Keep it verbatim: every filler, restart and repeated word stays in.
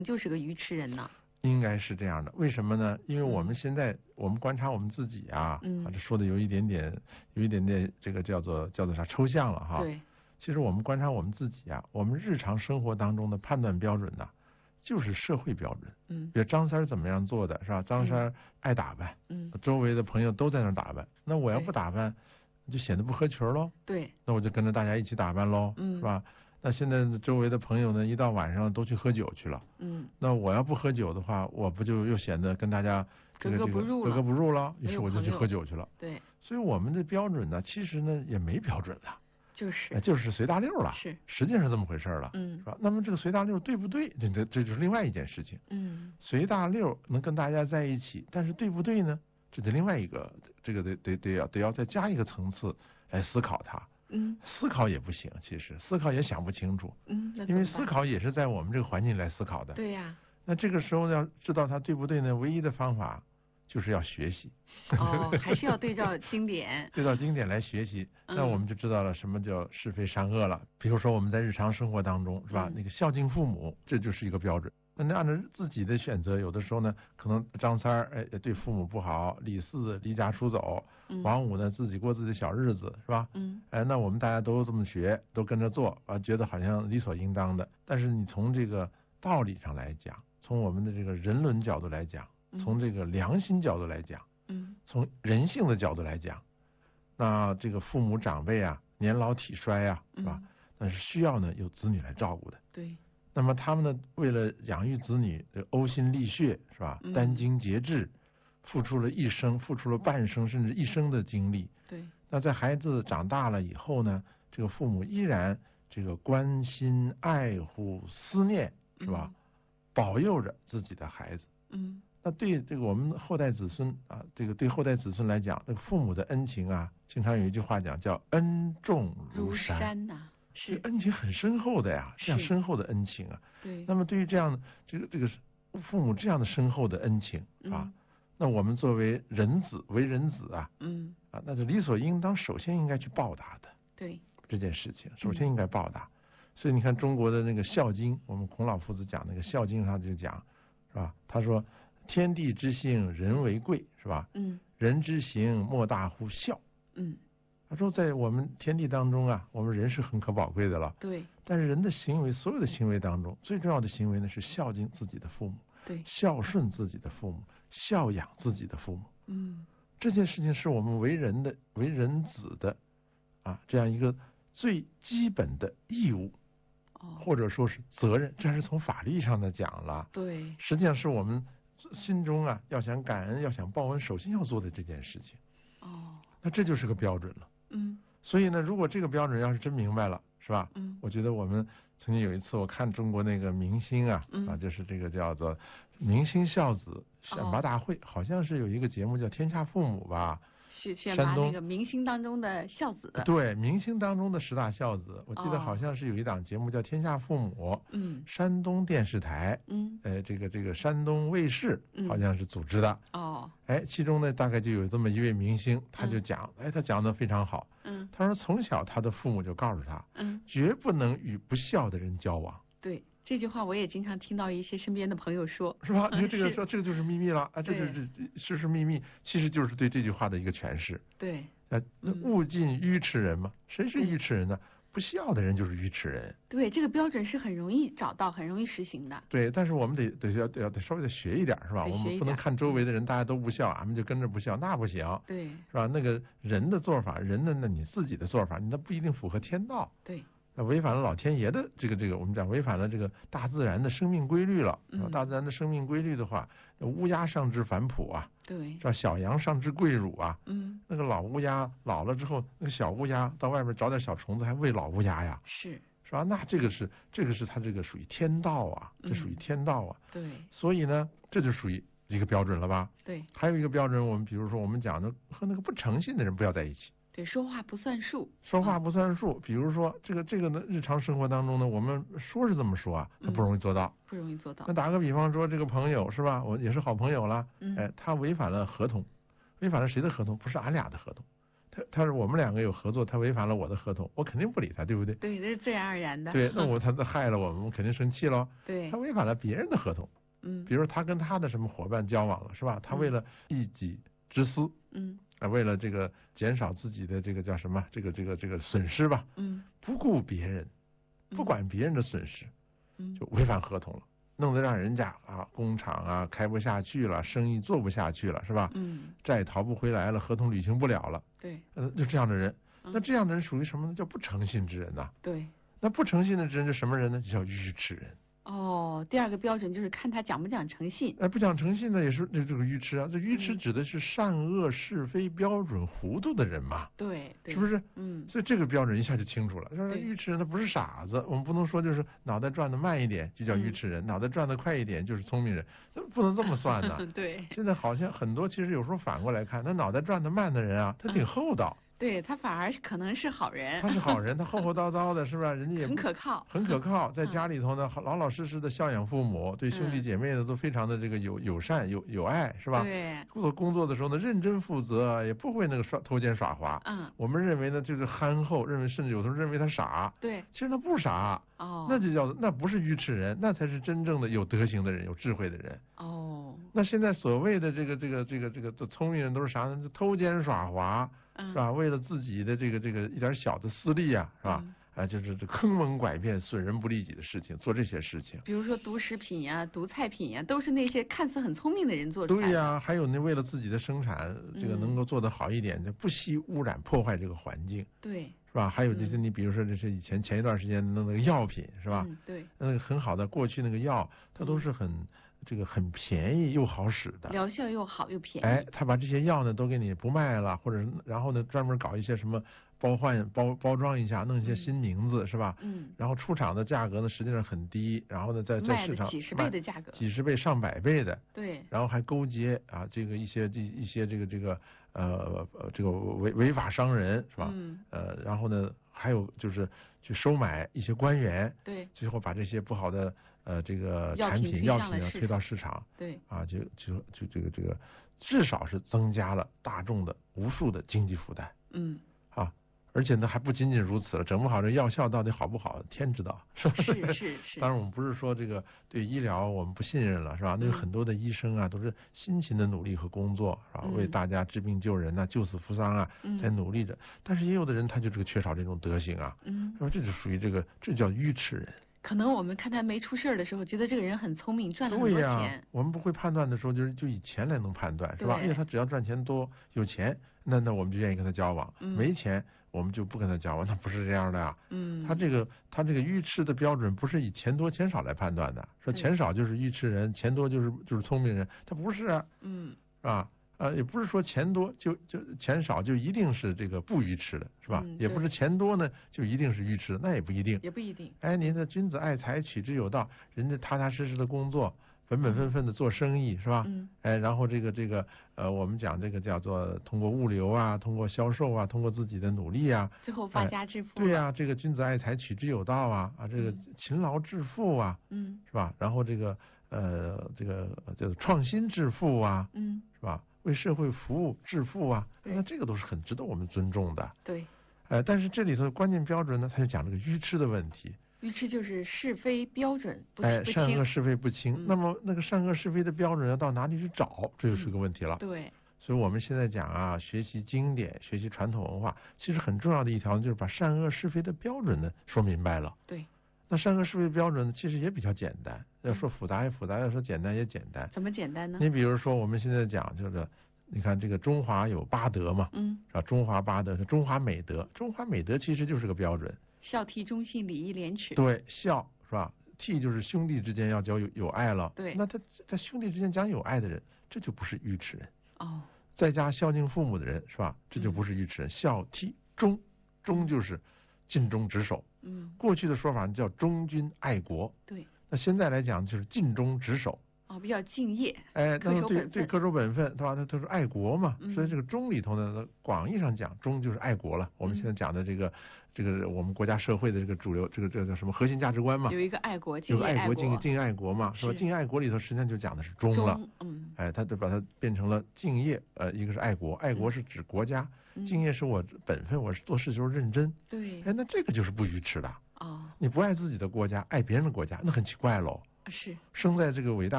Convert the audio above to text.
就是个愚痴人呢？ 应该是这样的，为什么呢？因为我们现在、嗯、我们观察我们自己啊， 嗯， 啊，这说的有一点点，有一点点这个叫做叫做啥抽象了哈。 对， 其实我们观察我们自己啊，我们日常生活当中的判断标准呢、啊，就是社会标准。 嗯， 比如张三怎么样做的是吧？张三爱打扮， 嗯， 周围的朋友都在那打扮，那我要不打扮，就显得不合群喽。 对， 那我就跟着大家一起打扮喽， 嗯， 是吧？那现在周围的朋友呢，一到晚上都去喝酒去了。 嗯， 那我要不喝酒的话，我不就又显得跟大家这个格格不入了，格格不入了。于是我就去喝酒去了。 对， 所以我们的标准呢，其实呢也没标准了， 就是就是随大溜了。 是， 实际上是这么回事了。 嗯， 是吧？那么这个随大溜对不对？这这这就是另外一件事情。 嗯， 随大溜能跟大家在一起，但是对不对呢？这得另外一个，这个得得得要得要再加一个层次来思考它。 嗯， 思考也不行，其实思考也想不清楚。 嗯， 因为思考也是在我们这个环境来思考的。 对呀、啊。 那这个时候要知道它对不对呢？唯一的方法就是要学习。 哦，还是要对照经典。 对照经典来学习，那我们就知道了什么叫是非善恶了。比如说我们在日常生活当中，是吧？嗯、那个孝敬父母，这就是一个标准。那按照自己的选择，有的时候呢，可能张三儿哎对父母不好，李四离家出走， 嗯、 王五呢自己过自己的小日子，是吧？ 嗯， 哎，那我们大家都这么学，都跟着做啊，觉得好像理所应当的。但是你从这个道理上来讲，从我们的这个人伦角度来讲，从这个良心角度来讲， 嗯， 从人性的角度来讲，那这个父母长辈啊，年老体衰啊，是吧？那是需要呢有子女来照顾的。 对。 那么他们呢，为了养育子女，呕心沥血，是吧？殚精竭智，付出了一生，付出了半生，甚至一生的精力。 对。 那在孩子长大了以后呢，这个父母依然这个关心、爱护、思念，是吧？嗯、保佑着自己的孩子。 嗯。 那对这个我们后代子孙啊，这个对后代子孙来讲，这个父母的恩情啊，经常有一句话讲叫恩重如山。 如山呐、啊。是恩情很深厚的呀，这样深厚的恩情啊。 对。 那么对于这样的这个这个父母这样的深厚的恩情啊，嗯、那我们作为人子为人子啊， 嗯啊，那就理所应当，首先应该去报答的。 对。 这件事情，首先应该报答。嗯、所以你看中国的那个《孝经》，我们孔老夫子讲那个《孝经》上就讲，是吧？他说：“天地之性，人为贵，是吧？ 嗯。 人之行，莫大乎孝。” 嗯。 他说，在我们天地当中啊，我们人是很可宝贵的了。 对。 但是人的行为，所有的行为当中，最重要的行为呢，是孝敬自己的父母。 对。 孝顺自己的父母，孝养自己的父母。 嗯。 这件事情是我们为人的、为人子的啊，这样一个最基本的义务， 哦， 或者说是责任。这是从法律上的讲了。 对。 实际上是我们心中啊，要想感恩、要想报恩，首先要做的这件事情。 哦。 那这就是个标准了。 嗯， 所以呢，如果这个标准要是真明白了，是吧？ 嗯， 我觉得我们曾经有一次，我看中国那个明星啊， 嗯、 啊，就是这个叫做明星孝子选拔大会， 哦、 好像是有一个节目叫《天下父母》吧。 选选拔那个明星当中的孝子。 对，明星当中的十大孝子，我记得好像是有一档节目叫《天下父母》。 嗯。 山东电视台。 嗯。 呃，这个这个山东卫视好像是组织的。 嗯、哦。 哎，其中呢，大概就有这么一位明星，他就讲，嗯、哎，他讲的非常好。 嗯。 他说，从小他的父母就告诉他， 嗯， 绝不能与不孝的人交往。 对。这句话我也经常听到一些身边的朋友说， 是吧？你说这个嗯、 说这个就是秘密了啊，这就是事事秘密，其实就是对这句话的一个诠释。 对， 呃，勿近愚痴人嘛，谁是愚痴人呢？不孝的人就是愚痴人。 对，这个标准是很容易找到、很容易实行的。 对，但是我们得得要得要得稍微的学一点，是吧？我们不能看周围的人大家都不孝，俺们就跟着不孝，那不行。 对， 是吧？那个人的做法，人的那你自己的做法，那不一定符合天道。 对。 那违反了老天爷的这个这个，我们讲违反了这个大自然的生命规律了。 嗯、 大自然的生命规律的话，乌鸦上知反哺啊， 对， 是吧？小羊上知跪乳啊。 嗯， 那个老乌鸦老了之后，那个小乌鸦到外面找点小虫子，还喂老乌鸦呀。 是， 是吧？那这个是这个是它这个属于天道啊，这属于天道啊。 嗯、对。 所以呢，这就属于一个标准了吧？ 对。 还有一个标准，我们比如说我们讲的和那个不诚信的人不要在一起。 对，说话不算数， 说话不算数。嗯、比如说这个这个呢，日常生活当中呢，我们说是这么说啊，他不容易做到， 嗯、不容易做到。 那打个比方说，这个朋友是吧，我也是好朋友了， 嗯、 哎，他违反了合同，违反了谁的合同？不是俺俩的合同， 他他是我们两个有合作，他违反了我的合同，我肯定不理他，对不对？ 对，这是自然而然的。 对，那我他害了我们，我肯定生气喽。 对， 他违反了别人的合同。 嗯， 比如说他跟他的什么伙伴交往了，是吧？他为了一己之私， 嗯， 啊，为了这个减少自己的这个叫什么，这个这个这个损失吧， 嗯， 不顾别人，不管别人的损失， 嗯， 就违反合同了。弄得让人家啊工厂啊开不下去了，生意做不下去了，是吧？ 嗯， 债逃不回来了，合同履行不了了。 对， 嗯，就这样的人， 嗯、 那这样的人属于什么呢？叫不诚信之人呐、啊。 对， 那不诚信的之人就什么人呢？就叫愚痴人。 哦，第二个标准就是看他讲不讲诚信。 哎，不讲诚信的也是这这个愚痴啊。这愚痴指的是善恶是非标准糊涂的人嘛。 对， 是不是？ 嗯。 所以这个标准一下就清楚了。说愚痴人他不是傻子，我们不能说就是脑袋转得慢一点就叫愚痴人，嗯、脑袋转得快一点就是聪明人，不能这么算呢。 对。 现在好像很多其实有时候反过来看，那脑袋转得慢的人啊，他挺厚道。 嗯对他反而可能是好人， 他是好人，他厚厚道道的，是吧？人家也很可靠， 很可靠，在家里头呢，老老实实的孝养父母，对兄弟姐妹呢都非常的这个友友善、有有爱，是吧？ 对。 做工作的时候呢，认真负责，也不会那个耍偷奸耍滑。 嗯。 我们认为呢，就是憨厚，认为甚至有时候认为他傻。 对。 其实他不傻。 哦。 那就叫那不是愚痴人，那才是真正的有德行的人，有智慧的人。 哦。 那现在所谓的这个这个这个这个聪明人都是啥呢？就偷奸耍滑。是吧？为了自己的这个这个一点小的私利啊，是吧？啊，就是这坑蒙拐骗、损人不利己的事情，做这些事情。 比如说毒食品呀、毒菜品呀，都是那些看似很聪明的人做出来的。 对呀，还有那为了自己的生产，这个能够做得好一点，就不惜污染、破坏这个环境。 对。 是吧？还有这些，你比如说这是以前前一段时间弄那个药品，是吧？ 嗯，对。 那个很好的，过去那个药，它都是很这个很便宜又好使的， 疗效又好又便宜。 哎，他把这些药呢都给你不卖了，或者然后呢专门搞一些什么包换包包装一下，弄一些新名字，是吧？ 嗯。 然后出厂的价格呢实际上很低，然后呢在在市场几十倍的价格， 几十倍上百倍的。 对。 然后还勾结啊这个一些这一些这个这个呃这个违违法商人，是吧？ 嗯。 呃，然后呢还有就是去收买一些官员， 对。 最后把这些不好的呃这个产品药品啊推到市场， 对。 啊就就就这个这个至少是增加了大众的无数的经济负担。 嗯。 啊。而且呢，还不仅仅如此了，整不好这药效到底好不好，天知道，是不是？ 是是是。 当然，我们不是说这个对医疗我们不信任了，是吧？那有很多的医生啊，都是辛勤的努力和工作，是吧？为大家治病救人呐、啊，救死扶伤啊，在努力着。但是也有的人他就这个缺少这种德行啊， 嗯， 是吧？这就属于这个，这叫愚痴人。 可能我们看他没出事的时候，觉得这个人很聪明，赚了很多钱。 对呀，我们不会判断的时候，就是就以钱来能判断，是吧？因为他只要赚钱多、有钱，那那我们就愿意跟他交往。 嗯、 没钱，我们就不跟他交往。那不是这样的啊。 嗯。 他这个他这个愚痴的标准不是以钱多钱少来判断的，说钱少就是愚痴人，钱多就是就是聪明人，他不是啊。 嗯。 是吧？呃，也不是说钱多就就钱少就一定是这个不愚痴的，是吧？ 嗯、 也不是钱多呢就一定是愚痴的，那也不一定。 也不一定。 哎，您的君子爱财，取之有道，人家踏踏实实的工作，本本分分的做生意，是吧？ 嗯。 哎，然后这个这个呃，我们讲这个叫做通过物流啊，通过销售啊，通过自己的努力啊， 最后发家致富、 哎。对呀、啊，这个君子爱财，取之有道啊啊，这个勤劳致富啊， 嗯， 是吧？然后这个呃这个叫创新致富啊， 嗯， 是吧？为社会服务致富啊，那这个都是很值得我们尊重的。 对。 呃，但是这里头的关键标准呢，他就讲这个愚痴的问题。 愚痴就是是非标准不哎， 不清。 善恶是非不清。 嗯、 那么那个善恶是非的标准要到哪里去找？这就是个问题了。 嗯、对。 所以我们现在讲啊，学习经典，学习传统文化，其实很重要的一条就是把善恶是非的标准呢说明白了。 对。 那善恶是非标准呢，其实也比较简单。要说复杂也复杂，要说简单也简单。 怎么简单呢？ 你比如说我们现在讲就是。你看这个中华有八德嘛， 嗯， 是吧？中华八德是中华美德，中华美德其实就是个标准。 孝悌忠信礼义廉耻。 对，孝是吧？悌就是兄弟之间要交有有爱了。 对。 那他在兄弟之间讲有爱的人，这就不是愚痴人。 哦。 在家孝敬父母的人是吧？这就不是愚痴人。嗯、孝悌忠，忠就是尽忠职守。 嗯。 过去的说法叫忠君爱国。 对。 那现在来讲就是尽忠职守。 哦，比较敬业， 哎，那么对对，恪守本分，对吧？他他说爱国嘛， 嗯、 所以这个忠里头呢，广义上讲，忠就是爱国了。我们现在讲的这个、嗯、这个我们国家社会的这个主流，这个这个叫什么核心价值观嘛？ 有一个爱国， 有个爱国敬敬爱国嘛，是吧？敬爱国里头实际上就讲的是忠了。 嗯， 哎，他就把它变成了敬业，呃，一个是爱国，爱国是指国家， 嗯、 敬业是我本分，我是做事就是认真。 对， 哎，那这个就是不愚痴的。 哦， 你不爱自己的国家，爱别人的国家，那很奇怪喽。 是， 生在这个伟大